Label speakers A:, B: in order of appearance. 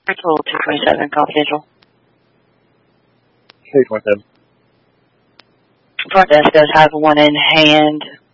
A: Total 227, confidential.
B: 227.
A: Front desk does have one in hand.